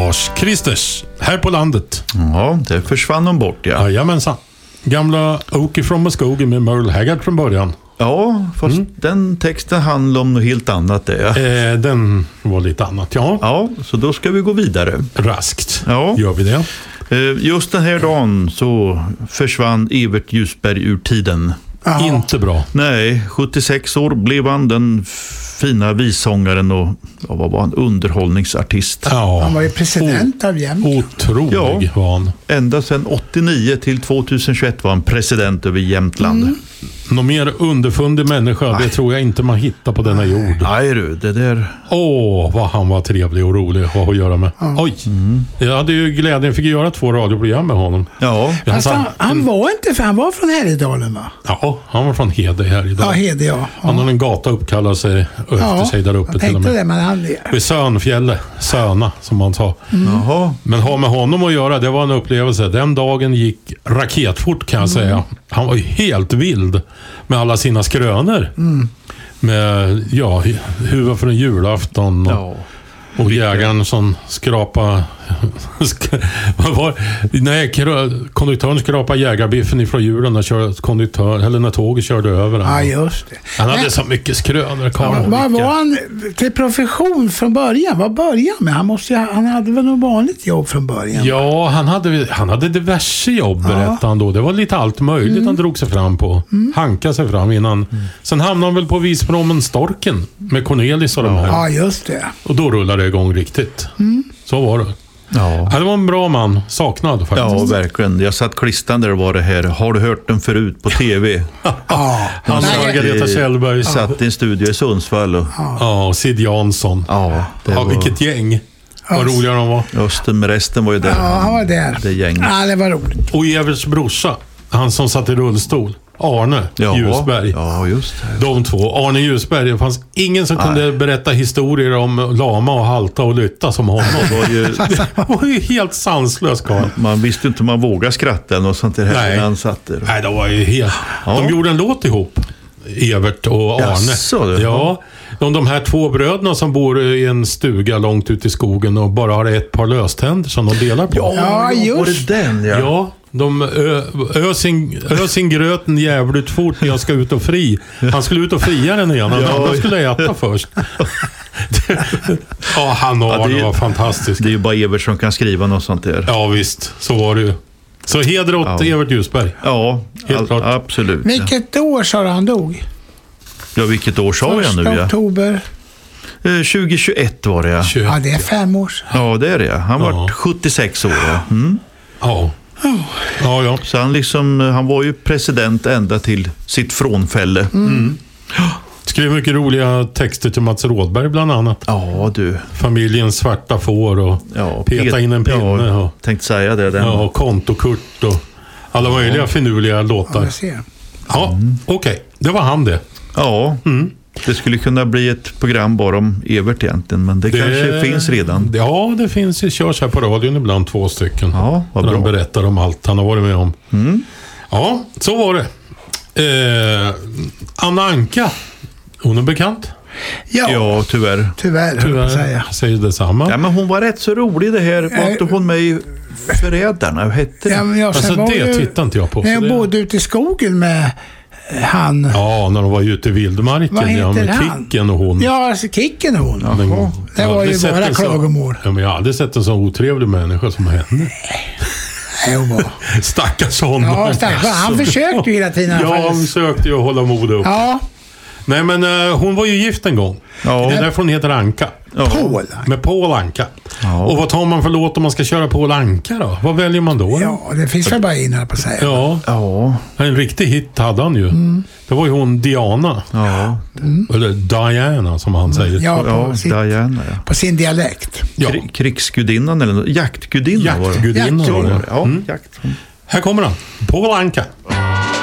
Lars Kristers, här på landet. Ja, det försvann de bort, ja. Jajamensan. Gamla Okie from Muskogee med Merle Haggard från början. Ja, fast den texten handlar om något helt annat. Den var lite annat, ja. Ja, så då ska vi gå vidare. Raskt Ja. gör vi det. Just den här dagen så försvann Evert Ljusberg ur tiden. Ja. Inte bra. Nej, 76 år blev han, den fina vissångaren och vad var han? Underhållningsartist. Ja. Han var ju president av Jämtland. Otrolig var han. Ända sedan 89 till 2021 var han president över Jämtland. Någon mer underfundig människa, det tror jag inte man hittar på denna jord. Nej du, det där... Vad han var trevlig och rolig att ha att göra med. Oj, jag hade ju glädjen, fick göra 2 radioprogram med honom. Ja. Fast han var inte, för han var från Härjedalen, va? Ja, han var från Hede här idag. Ja, Hede, ja. Han har en gata uppkallad sig efter sig där uppe jag till och tänkte med. det, men han... Vid Sönfjälle, Söna som man sa. Jaha. Men ha med honom att göra, det var en upplevelse. Den dagen gick raketfort, kan jag säga. Han var ju helt vild med alla sina skrönor. Med, huvud från julafton och jägaren som skrapa konduktören skrapade jägarbiffen ifrån hjulen när tåget körde över Ja, just det. han hade så mycket skrönor. Vad var han till profession från början? Vad började han med? Han hade väl något vanligt jobb från början? Ja, han hade diverse jobb, berättade han då. Det var lite allt möjligt han drog sig fram på. Hanka sig fram innan. Sen hamnade han väl på Visprommen Storken med Cornelis och de här. Ja, just det. Och då rullade det igång riktigt. Så var det. Ja. Det var en bra man. Saknad faktiskt. Ja, verkligen. Jag satt klistran där och var det här. Har du hört den förut på tv? Han Margareta Kjellberg. Satt i en studio i Sundsvall. Och Sid Jansson. Ja, vilket gäng. Vad roliga de var. Östen, resten var ju där. Ja, han var där. Det gänget. Ja, det var roligt. Och Everts brorsa. Han som satt i rullstol. Arne Ljusberg. Ja, just det. De två. Arne Ljusberg. Det fanns ingen som kunde berätta historier om lama och halta och lytta som honom. Det var ju helt sanslös karl. Man visste inte om man vågade skratta eller något sånt där när han satt där. Nej, det var ju helt... De gjorde en låt ihop. Evert och Arne. Jaså, det. Ja. De här 2 bröderna som bor i en stuga långt ut i skogen och bara har ett par löständer som de delar på. Ja, just. Var det den, ja? Ja, de ö sin gröten jävligt fort när jag ska ut och fri. Han skulle ut och fria den ena, den andra skulle äta först. Han och Arne var fantastisk. Det är ju bara Evert som kan skriva något sånt där. Ja, visst. Så var det ju. Så heder åt Evert Ljusberg. Ja, helt klart. Absolut. Vilket år sa han dog? Ja, vilket år sa jag nu? 1 oktober. 2021 var det, ja. Ja, det är 5 år sedan. Ja, det är det. Han var 76 år. Ja. Så han var ju president ända till sitt frånfälle. Skrev mycket roliga texter till Mats Rådberg bland annat. Ja, du. Familjens svarta får och peta in en pinne. Ja, tänkte säga det. Ja, kontokurt och alla möjliga finurliga låtar. Ja, okej. Det var han det. Ja, det skulle kunna bli ett program bara om Evert egentligen, men det kanske finns redan. Ja, det finns. Det körs här på radion ibland 2 stycken. Ja, vad bra. Han berättar om allt han har varit med om. Ja, så var det. Anna Anka, hon är bekant? Ja, tyvärr. Tyvärr, säger detsamma. Ja, men hon var rätt så rolig det här. Var inte hon med i Förrädarna? Vad hette det? Ja, men det tittar inte jag på. När jag bodde ute i skogen med han... Ja, när de var ute i vildmarken. Vad heter han? Kicken och hon. Ja, alltså Kicken och hon. Det var ju bara klagomål. Ja, men jag har aldrig sett en så otrevlig människa som henne. Nej, hon var... Stackars honom. Ja, stackars. Han försökte ju hela tiden. Ja, han försökte ju hålla mod upp. Ja. Nej, men hon var ju gift en gång. Ja. Det är därför hon heter Anka. Paul. Med Paul Anka. Ja. Och vad tar man för låt om man ska köra Paul Anka då? Vad väljer man då? Ja, det finns väl bara in här på att säga. Ja. En riktig hit hade han ju. Det var ju hon Diana. Ja. Eller Diana som han säger. Ja, Diana. Ja. På sin dialekt. Ja. Krigsgudinnan eller jaktgudinnan. Jaktgudinnan var det. Ja, jakt. Här kommer han. Paul Anka.